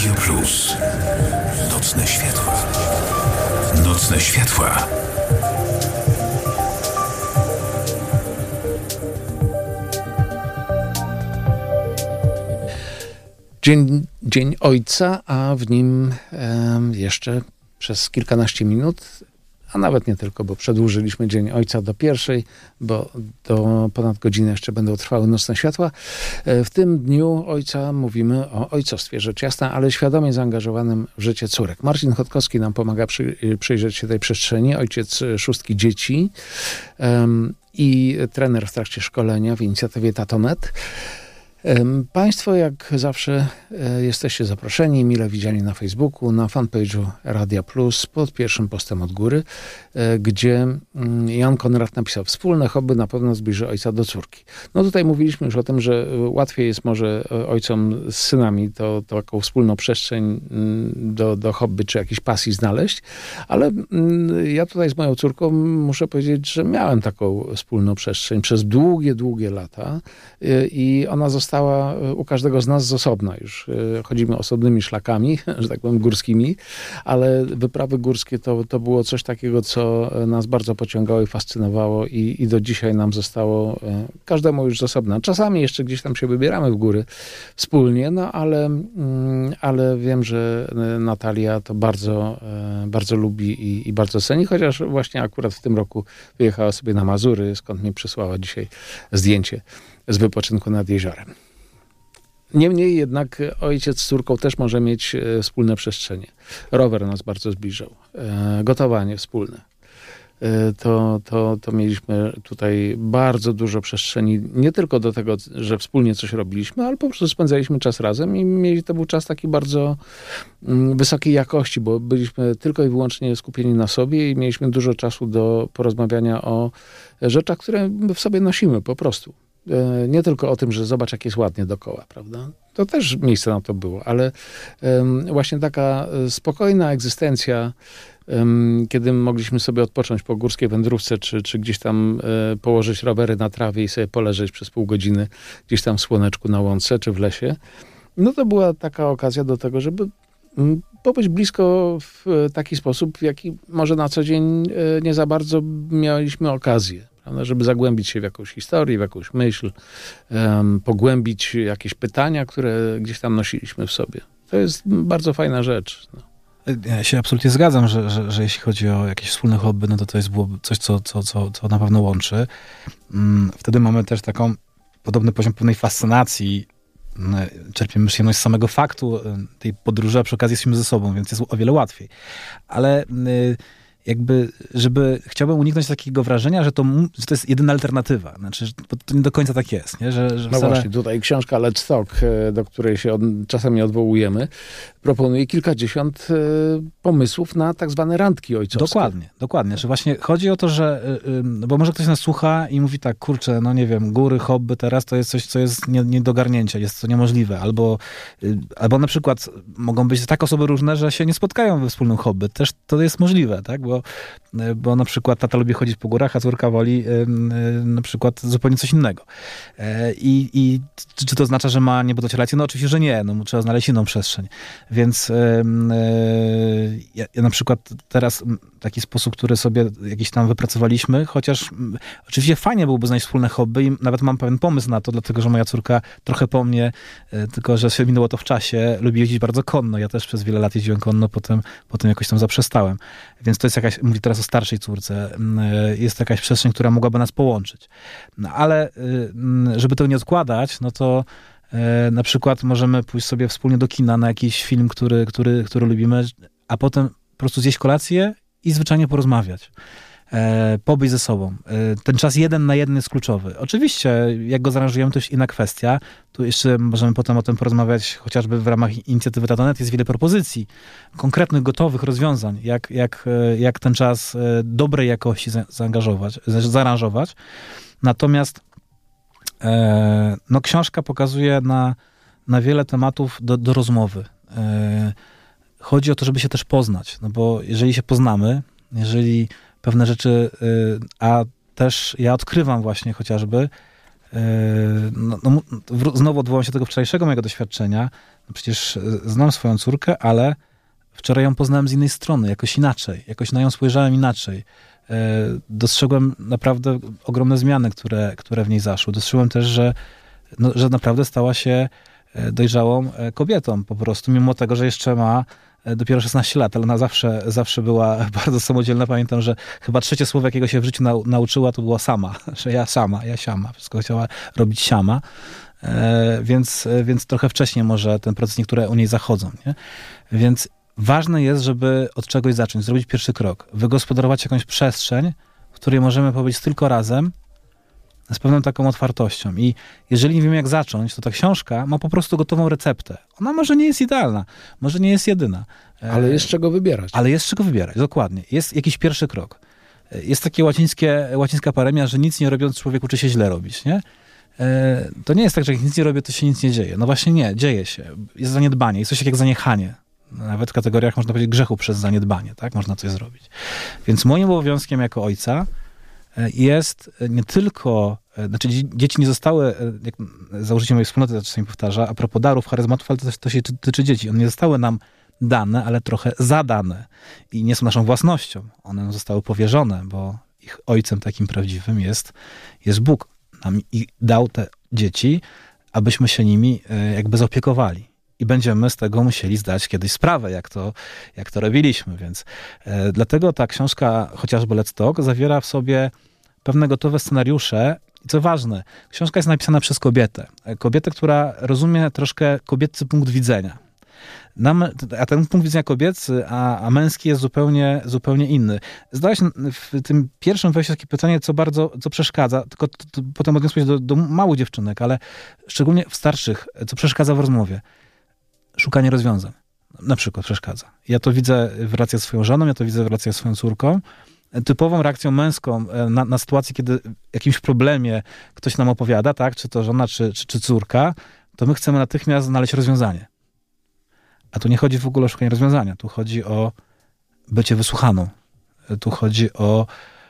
Radio Plus. Nocne światła. Nocne światła. Dzień Ojca, a w nim jeszcze przez kilkanaście minut, a nawet nie tylko, bo przedłużyliśmy Dzień Ojca do 1:00, bo do ponad godziny jeszcze będą trwały Nocne Światła. W tym dniu Ojca mówimy o ojcostwie, rzecz jasna, ale świadomie zaangażowanym w życie córek. Marcin Chodkowski nam pomaga przyjrzeć się tej przestrzeni, ojciec 6 dzieci i trener w trakcie szkolenia w inicjatywie Tatonet. Państwo jak zawsze jesteście zaproszeni, mile widziani na Facebooku, na fanpage'u Radia Plus pod pierwszym postem od góry, gdzie Jan Konrad napisał: wspólne hobby na pewno zbliży ojca do córki. No tutaj mówiliśmy już o tym, że łatwiej jest może ojcom z synami to taką wspólną przestrzeń do hobby czy jakiejś pasji znaleźć, ale ja tutaj z moją córką muszę powiedzieć, że miałem taką wspólną przestrzeń przez długie lata i ona została u każdego z nas z osobna. Już chodzimy osobnymi szlakami, że tak powiem górskimi, ale wyprawy górskie to było coś takiego, co nas bardzo pociągało i fascynowało i do dzisiaj nam zostało każdemu już z osobna. Czasami jeszcze gdzieś tam się wybieramy w góry wspólnie, no ale wiem, że Natalia to bardzo lubi i bardzo ceni, chociaż właśnie akurat w tym roku wyjechała sobie na Mazury, skąd mi przysłała dzisiaj zdjęcie z wypoczynku nad jeziorem. Niemniej jednak ojciec z córką też może mieć wspólne przestrzenie. Rower nas bardzo zbliżał. Gotowanie wspólne. To mieliśmy tutaj bardzo dużo przestrzeni, nie tylko do tego, że wspólnie coś robiliśmy, ale po prostu spędzaliśmy czas razem i to był czas taki bardzo wysokiej jakości, bo byliśmy tylko i wyłącznie skupieni na sobie i mieliśmy dużo czasu do porozmawiania o rzeczach, które my w sobie nosimy po prostu. Nie tylko o tym, że zobacz, jak jest ładnie dookoła, prawda? To też miejsce na to było, ale właśnie taka spokojna egzystencja, kiedy mogliśmy sobie odpocząć po górskiej wędrówce, czy gdzieś tam położyć rowery na trawie i sobie poleżeć przez pół godziny gdzieś tam w słoneczku na łące, czy w lesie, no to była taka okazja do tego, żeby pobyć blisko w taki sposób, w jaki może na co dzień nie za bardzo mieliśmy okazję. Prawda, żeby zagłębić się w jakąś historię, w jakąś myśl, pogłębić jakieś pytania, które gdzieś tam nosiliśmy w sobie. To jest bardzo fajna rzecz. No. Ja się absolutnie zgadzam, że jeśli chodzi o jakieś wspólne hobby, no to jest było coś, co na pewno łączy. Wtedy mamy też taką podobny poziom pewnej fascynacji. Czerpiemy przyjemność z samego faktu tej podróży, a przy okazji jesteśmy ze sobą, więc jest o wiele łatwiej. Ale chciałbym uniknąć takiego wrażenia, że to jest jedyna alternatywa. Znaczy, bo to nie do końca tak jest, nie? Że no właśnie, tutaj książka Let's Talk, do której się czasami odwołujemy, proponuje kilkadziesiąt pomysłów na tak zwane randki ojcowskie. Dokładnie. Że właśnie chodzi o to, że bo może ktoś nas słucha i mówi tak, kurczę, no nie wiem, góry, hobby teraz to jest coś, co jest nie do garnięcia, jest to niemożliwe. Albo na przykład mogą być tak osoby różne, że się nie spotkają we wspólnym hobby. Też to jest możliwe, tak? Bo na przykład tata lubi chodzić po górach, a córka woli na przykład zupełnie coś innego. I czy to oznacza, że ma nie budować relacji? No oczywiście, że nie. No, trzeba znaleźć inną przestrzeń. Więc ja na przykład teraz taki sposób, który sobie jakiś tam wypracowaliśmy, chociaż oczywiście fajnie byłoby znaleźć wspólne hobby i nawet mam pewien pomysł na to, dlatego, że moja córka trochę po mnie, tylko że się minęło to w czasie, lubi jeździć bardzo konno. Ja też przez wiele lat jeździłem konno, potem jakoś tam zaprzestałem. Więc to jest jakaś, mówię teraz o starszej córce, jest jakaś przestrzeń, która mogłaby nas połączyć. No ale żeby to nie odkładać, no to na przykład możemy pójść sobie wspólnie do kina na jakiś film, który lubimy, a potem po prostu zjeść kolację i zwyczajnie porozmawiać. Pobyć ze sobą. Ten czas 1 na 1 jest kluczowy. Oczywiście, jak go zaaranżujemy, to już inna kwestia. Tu jeszcze możemy potem o tym porozmawiać, chociażby w ramach inicjatywy Tatonet jest wiele propozycji, konkretnych, gotowych rozwiązań, jak ten czas dobrej jakości zaaranżować. Natomiast książka pokazuje na wiele tematów do rozmowy. Chodzi o to, żeby się też poznać, no bo jeżeli się poznamy, jeżeli pewne rzeczy, a też ja odkrywam właśnie chociażby, Znowu odwołam się do tego wczorajszego mojego doświadczenia. No przecież znam swoją córkę, ale wczoraj ją poznałem z innej strony, jakoś inaczej. Jakoś na nią spojrzałem inaczej. Dostrzegłem naprawdę ogromne zmiany, które w niej zaszły. Dostrzegłem też, że naprawdę stała się dojrzałą kobietą po prostu, mimo tego, że jeszcze ma dopiero 16 lat, ale ona zawsze była bardzo samodzielna. Pamiętam, że chyba trzecie słowo, jakiego się w życiu nauczyła, to była sama, że ja siama. Wszystko chciała robić sama. Więc trochę wcześniej może ten proces niektóre u niej zachodzą. Nie? Więc ważne jest, żeby od czegoś zacząć, zrobić pierwszy krok, wygospodarować jakąś przestrzeń, w której możemy pobyć tylko razem, z pewną taką otwartością. I jeżeli nie wiem, jak zacząć, to ta książka ma po prostu gotową receptę. Ona może nie jest idealna, może nie jest jedyna. Ale jest czego wybierać. Ale jest czego wybierać, dokładnie. Jest jakiś pierwszy krok. Jest takie łacińska paremia, że nic nie robiąc człowiek uczy się źle robić, nie? To nie jest tak, że jak nic nie robię, to się nic nie dzieje. No właśnie nie, dzieje się. Jest zaniedbanie, jest coś takiego jak zaniechanie. Nawet w kategoriach, można powiedzieć, grzechu przez zaniedbanie, tak? Można coś zrobić. Więc moim obowiązkiem jako ojca jest nie tylko, znaczy dzieci nie zostały, jak założyciel mojej wspólnoty to czasami powtarza, a propos darów, charyzmatów, ale to się tyczy dzieci. One nie zostały nam dane, ale trochę zadane. I nie są naszą własnością. One zostały powierzone, bo ich ojcem takim prawdziwym jest Bóg. Nam i dał te dzieci, abyśmy się nimi jakby zaopiekowali. I będziemy z tego musieli zdać kiedyś sprawę, jak to robiliśmy. Więc dlatego ta książka, chociażby Let's Talk, zawiera w sobie pewne gotowe scenariusze. I co ważne, książka jest napisana przez kobietę. Kobietę, która rozumie troszkę kobiecy punkt widzenia. A ten punkt widzenia kobiecy, a męski jest zupełnie inny. Zdałaś w tym pierwszym wejściu takie pytanie, co przeszkadza, tylko potem odniosłeś do małych dziewczynek, ale szczególnie w starszych, co przeszkadza w rozmowie. Szukanie rozwiązań. Na przykład przeszkadza. Ja to widzę w relacji z swoją żoną, ja to widzę w relacji z swoją córką. Typową reakcją męską na sytuację, kiedy w jakimś problemie ktoś nam opowiada, tak, czy to żona, czy córka, to my chcemy natychmiast znaleźć rozwiązanie. A tu nie chodzi w ogóle o szukanie rozwiązania. Tu chodzi o bycie wysłuchaną. Tu chodzi o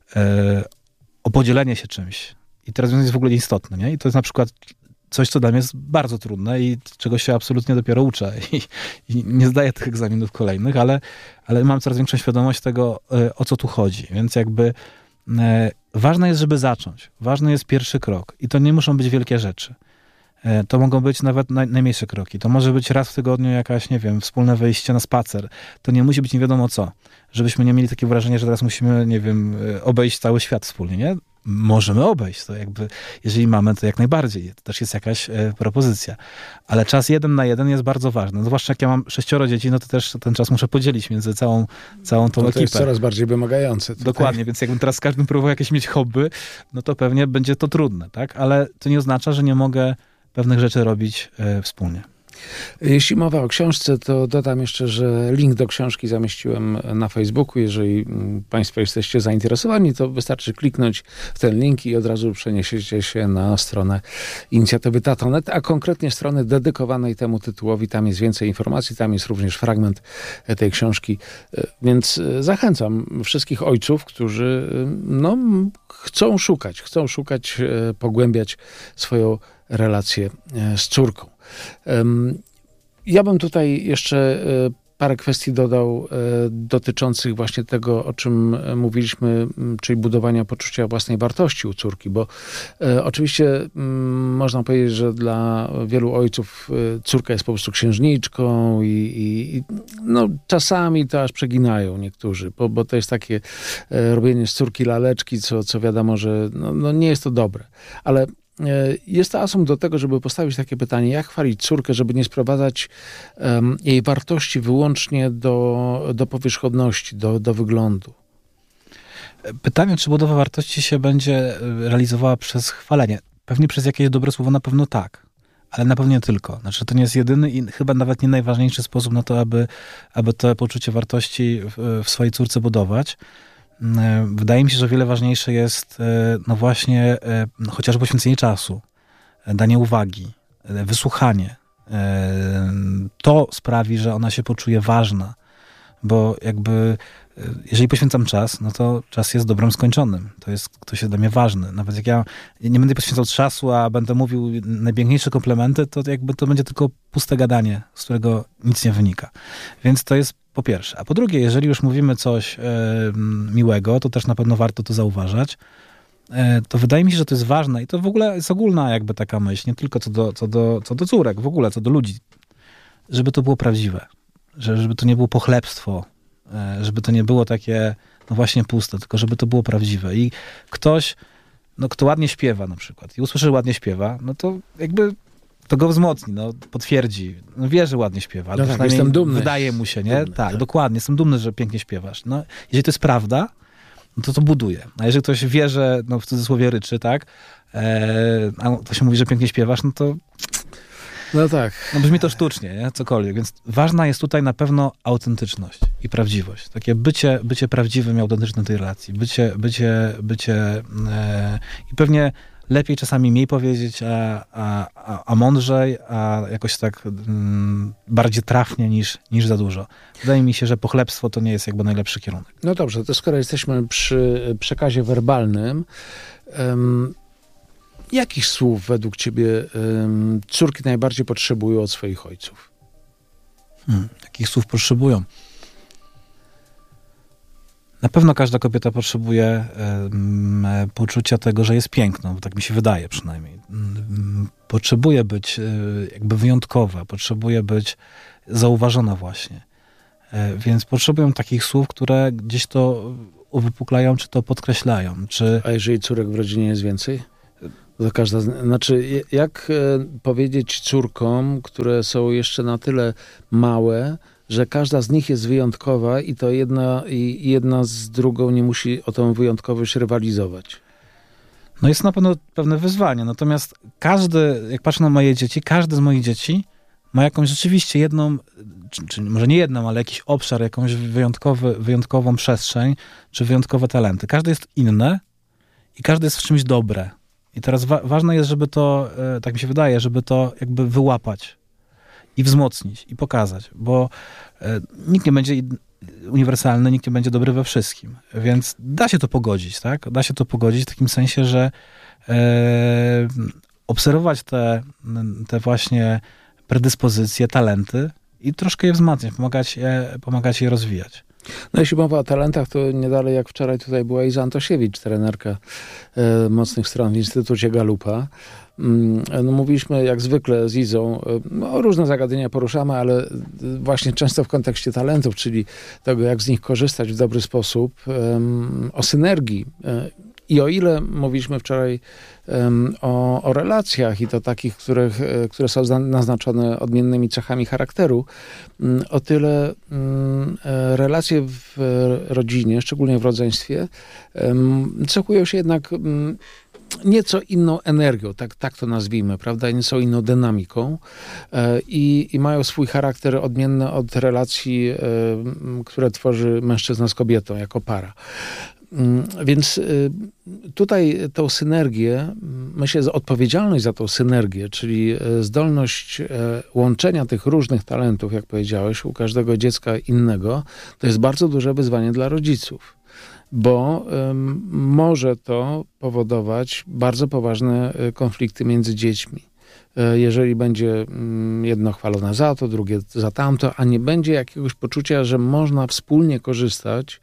podzielenie się czymś. I to rozwiązanie jest w ogóle nieistotne, nie? I to jest na przykład coś, co dla mnie jest bardzo trudne i czego się absolutnie dopiero uczę. I nie zdaję tych egzaminów kolejnych, ale mam coraz większą świadomość tego, o co tu chodzi. Więc jakby ważne jest, żeby zacząć. Ważny jest pierwszy krok. I to nie muszą być wielkie rzeczy. To mogą być nawet najmniejsze kroki. To może być raz w tygodniu jakaś, nie wiem, wspólne wyjście na spacer. To nie musi być nie wiadomo co. Żebyśmy nie mieli takie wrażenie, że teraz musimy, nie wiem, obejść cały świat wspólnie, nie? Możemy obejść to jakby, jeżeli mamy, to jak najbardziej. To też jest jakaś propozycja. Ale czas 1 na 1 jest bardzo ważny. No, zwłaszcza jak ja mam 6 dzieci, no to też ten czas muszę podzielić między całą tą ekipę. To jest coraz bardziej wymagające. Tutaj. Dokładnie, więc jakbym teraz z każdym próbował jakieś mieć hobby, no to pewnie będzie to trudne, tak? Ale to nie oznacza, że nie mogę pewnych rzeczy robić wspólnie. Jeśli mowa o książce, to dodam jeszcze, że link do książki zamieściłem na Facebooku. Jeżeli Państwo jesteście zainteresowani, to wystarczy kliknąć w ten link i od razu przeniesiecie się na stronę inicjatywy Tato.net, a konkretnie stronę dedykowanej temu tytułowi. Tam jest więcej informacji, tam jest również fragment tej książki. Więc zachęcam wszystkich ojców, którzy chcą szukać, pogłębiać swoją relację z córką. Ja bym tutaj jeszcze parę kwestii dodał dotyczących właśnie tego, o czym mówiliśmy, czyli budowania poczucia własnej wartości u córki, bo oczywiście można powiedzieć, że dla wielu ojców córka jest po prostu księżniczką i czasami to aż przeginają niektórzy, bo to jest takie robienie z córki laleczki, co wiadomo, że nie jest to dobre, ale jest to asum do tego, żeby postawić takie pytanie, jak chwalić córkę, żeby nie sprowadzać jej wartości wyłącznie do powierzchowności, do wyglądu. Pytanie, czy budowa wartości się będzie realizowała przez chwalenie. Pewnie przez jakieś dobre słowo, na pewno tak, ale na pewno nie tylko. Znaczy, to nie jest jedyny i chyba nawet nie najważniejszy sposób na to, aby to poczucie wartości w swojej córce budować. Wydaje mi się, że o wiele ważniejsze jest właśnie chociażby poświęcenie czasu, danie uwagi, wysłuchanie. To sprawi, że ona się poczuje ważna, bo jakby jeżeli poświęcam czas, no to czas jest dobrem skończonym. To jest dla mnie ważne. Nawet jak ja nie będę poświęcał czasu, a będę mówił najpiękniejsze komplementy, to jakby to będzie tylko puste gadanie, z którego nic nie wynika. Więc to jest po pierwsze. A po drugie, jeżeli już mówimy coś miłego, to też na pewno warto to zauważać. To wydaje mi się, że to jest ważne i to w ogóle jest ogólna jakby taka myśl, nie tylko co do córek, w ogóle co do ludzi, żeby to było prawdziwe, żeby to nie było pochlebstwo, żeby to nie było takie, no właśnie puste, tylko żeby to było prawdziwe. I ktoś, no kto ładnie śpiewa na przykład i usłyszy, że ładnie śpiewa, no to jakby to go wzmocni, no potwierdzi, no wie, że ładnie śpiewa. No tak, jestem dumny. Wydaje mu się, nie? Dumny, tak, dokładnie, jestem dumny, że pięknie śpiewasz. No, jeżeli to jest prawda, no to buduje. A jeżeli ktoś wie, że no w cudzysłowie ryczy, tak, a ktoś mówi, że pięknie śpiewasz, no to no tak. No brzmi to sztucznie, nie? Cokolwiek. Więc ważna jest tutaj na pewno autentyczność i prawdziwość. Takie bycie prawdziwym i autentycznym tej relacji. I pewnie lepiej czasami mniej powiedzieć, a mądrzej, a jakoś tak bardziej trafnie niż za dużo. Wydaje mi się, że pochlebstwo to nie jest jakby najlepszy kierunek. No dobrze, to skoro jesteśmy przy przekazie werbalnym, jakich słów według ciebie córki najbardziej potrzebują od swoich ojców? Jakich słów potrzebują? Na pewno każda kobieta potrzebuje poczucia tego, że jest piękną, tak mi się wydaje przynajmniej. Potrzebuje być jakby wyjątkowa, potrzebuje być zauważona właśnie. Więc potrzebują takich słów, które gdzieś to uwypuklają, czy to podkreślają. A jeżeli córek w rodzinie jest więcej? To każda, znaczy, jak powiedzieć córkom, które są jeszcze na tyle małe, że każda z nich jest wyjątkowa i to jedna z drugą nie musi o tą wyjątkowość rywalizować? No jest na pewno pewne wyzwanie, natomiast jak patrzę na moje dzieci, każdy z moich dzieci ma jakąś rzeczywiście jedną, czy może nie jedną, ale jakiś obszar, jakąś wyjątkową przestrzeń, czy wyjątkowe talenty. Każde jest inne i każde jest w czymś dobre. I teraz ważne jest, żeby to, tak mi się wydaje, żeby to jakby wyłapać i wzmocnić i pokazać, bo nikt nie będzie uniwersalny, nikt nie będzie dobry we wszystkim. Więc da się to pogodzić, tak? Da się to pogodzić w takim sensie, że obserwować te właśnie predyspozycje, talenty i troszkę je wzmacniać, pomagać je rozwijać. No jeśli mowa o talentach, to nie dalej jak wczoraj tutaj była Iza Antosiewicz, trenerka mocnych stron w Instytucie Galupa. No, mówiliśmy jak zwykle z Izą, no, różne zagadnienia poruszamy, ale właśnie często w kontekście talentów, czyli tego, jak z nich korzystać w dobry sposób, o synergii. I o ile mówiliśmy wczoraj o relacjach i to takich, które są naznaczone odmiennymi cechami charakteru, o tyle relacje w rodzinie, szczególnie w rodzeństwie, cechują się jednak nieco inną energią, tak to nazwijmy, prawda, nieco inną dynamiką i mają swój charakter odmienny od relacji, które tworzy mężczyzna z kobietą jako para. Więc tutaj tą synergię, myślę, odpowiedzialność za tą synergię, czyli zdolność łączenia tych różnych talentów, jak powiedziałeś, u każdego dziecka innego, to jest bardzo duże wyzwanie dla rodziców. Bo może to powodować bardzo poważne konflikty między dziećmi. Jeżeli będzie jedno chwalone za to, drugie za tamto, a nie będzie jakiegoś poczucia, że można wspólnie korzystać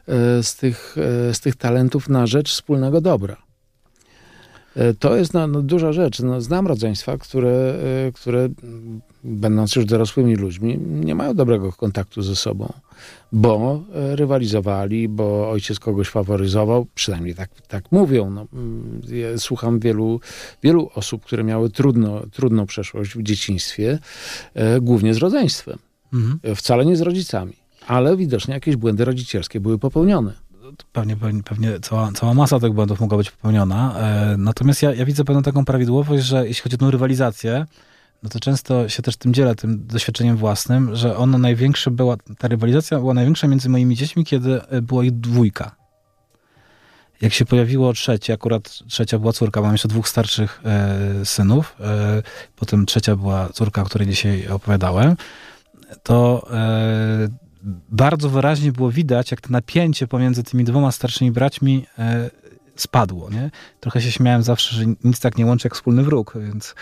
z tych talentów na rzecz wspólnego dobra. To jest duża rzecz. No, znam rodzeństwa, które będąc już dorosłymi ludźmi, nie mają dobrego kontaktu ze sobą, bo rywalizowali, bo ojciec kogoś faworyzował, przynajmniej tak mówią. No, ja słucham wielu osób, które miały trudną przeszłość w dzieciństwie, głównie z rodzeństwem. Wcale nie z rodzicami, ale widocznie jakieś błędy rodzicielskie były popełnione. Pewnie cała masa tych błędów mogła być popełniona. Natomiast ja widzę pewną taką prawidłowość, że jeśli chodzi o tę rywalizację, no to często się też tym dzielę, tym doświadczeniem własnym, że ta rywalizacja była największa między moimi dziećmi, kiedy było ich dwójka. Jak się pojawiło trzecie, akurat trzecia była córka, mam jeszcze dwóch starszych synów, potem trzecia była córka, o której dzisiaj opowiadałem, to bardzo wyraźnie było widać, jak to napięcie pomiędzy tymi dwoma starszymi braćmi spadło, nie? Trochę się śmiałem zawsze, że nic tak nie łączy jak wspólny wróg,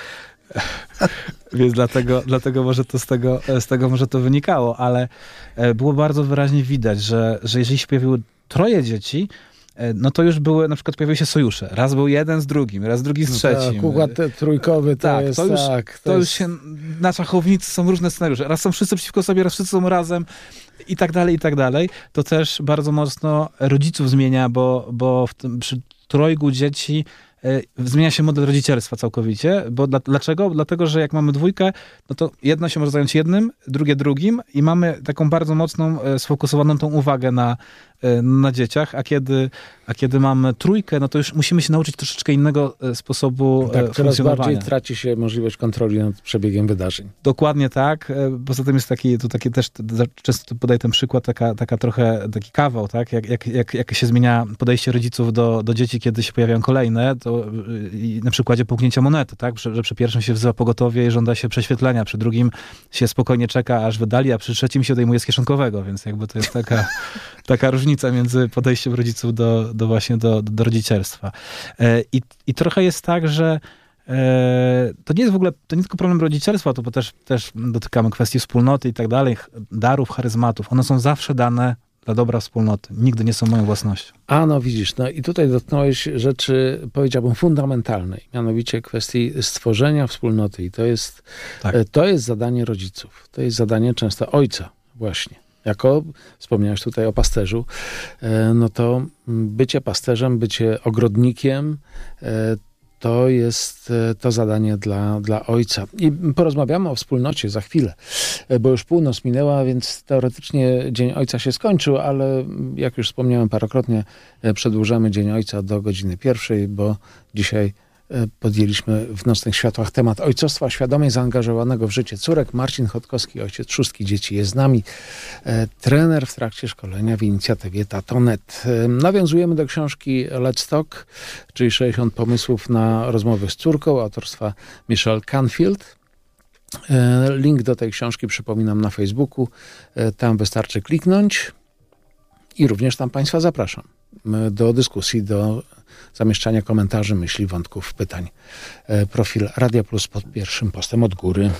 więc dlatego może to z tego może to wynikało, ale było bardzo wyraźnie widać, że jeżeli się pojawiło 3 dzieci, no to już były, na przykład pojawiły się sojusze. Raz był jeden z drugim, raz drugi z trzecim. Tak, układ trójkowy to jest... To już się, na szachownicy są różne scenariusze. Raz są wszyscy przeciwko sobie, raz wszyscy są razem i tak dalej, i tak dalej. To też bardzo mocno rodziców zmienia, bo przy 3 dzieci zmienia się model rodzicielstwa całkowicie, bo dlaczego? Dlatego, że jak mamy 2, no to jedno się może zająć jednym, drugie drugim i mamy taką bardzo mocną, sfokusowaną tą uwagę na dzieciach, a kiedy mamy 3, no to już musimy się nauczyć troszeczkę innego sposobu funkcjonowania. Coraz bardziej traci się możliwość kontroli nad przebiegiem wydarzeń. Dokładnie tak. Poza tym jest taki też często podaję ten przykład, taki kawał, tak? Jak się zmienia podejście rodziców do dzieci, kiedy się pojawiają kolejne, to na przykładzie połknięcia monety, tak? Że przy pierwszym się wzywa pogotowie i żąda się prześwietlenia, przy drugim się spokojnie czeka, aż wydali, a przy trzecim się odejmuje z kieszonkowego, więc jakby to jest taka różnica między podejściem rodziców do rodzicielstwa. I trochę jest tak, że to nie jest w ogóle, to nie tylko problem rodzicielstwa, to bo też dotykamy kwestii wspólnoty i tak dalej, darów, charyzmatów. One są zawsze dane dla dobra wspólnoty. Nigdy nie są moją własnością. A no widzisz, no i tutaj dotknąłeś rzeczy, powiedziałbym, fundamentalnej, mianowicie kwestii stworzenia wspólnoty i to jest zadanie rodziców. To jest zadanie często ojca właśnie. Jako, wspomniałeś tutaj o pasterzu, no to bycie pasterzem, bycie ogrodnikiem, to jest to zadanie dla ojca. I porozmawiamy o wspólnocie za chwilę, bo już północ minęła, więc teoretycznie Dzień Ojca się skończył, ale jak już wspomniałem parokrotnie, przedłużamy Dzień Ojca do godziny 1, bo dzisiaj podjęliśmy w Nocnych Światłach temat ojcostwa świadomie zaangażowanego w życie córek. Marcin Chodkowski, ojciec 6 dzieci, jest z nami. Trener w trakcie szkolenia w inicjatywie Tatonet. Nawiązujemy do książki Let's Talk, czyli 60 pomysłów na rozmowy z córką, autorstwa Michelle Canfield. Link do tej książki przypominam na Facebooku. Tam wystarczy kliknąć i również tam Państwa zapraszam do dyskusji, do zamieszczania komentarzy, myśli, wątków, pytań. Profil Radia Plus pod pierwszym postem od góry.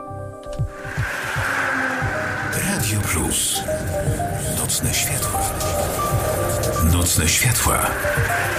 Radio Plus. Nocne światła. Nocne światła.